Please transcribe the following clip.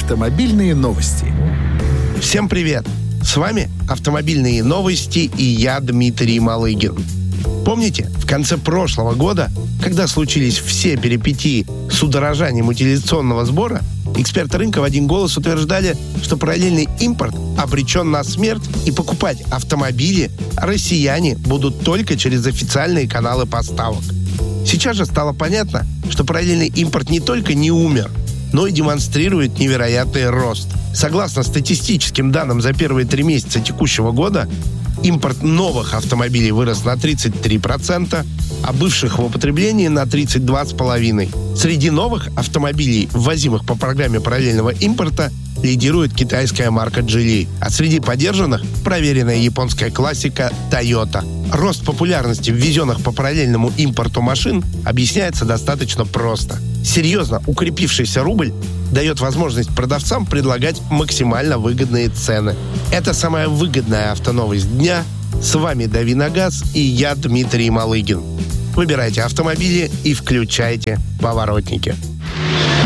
Автомобильные новости. Всем привет! С вами «Автомобильные новости» и я, Дмитрий Малыгин. Помните, в конце прошлого года, когда случились все перипетии с удорожанием утилизационного сбора, эксперты рынка в один голос утверждали, что параллельный импорт обречен на смерть, и покупать автомобили россияне будут только через официальные каналы поставок. Сейчас же стало понятно, что параллельный импорт не только не умер, но и демонстрирует невероятный рост. Согласно статистическим данным за первые 3 месяца текущего года, импорт новых автомобилей вырос на 33%, а бывших в употреблении на 32,5%. Среди новых автомобилей, ввозимых по программе параллельного импорта, лидирует китайская марка Geely, а среди подержанных – проверенная японская классика Toyota. Рост популярности ввезенных по параллельному импорту машин объясняется достаточно просто. Серьезно укрепившийся рубль дает возможность продавцам предлагать максимально выгодные цены. Это самая выгодная автоновость дня. С вами Дави на газ и я, Дмитрий Малыгин. Выбирайте автомобили и включайте поворотники.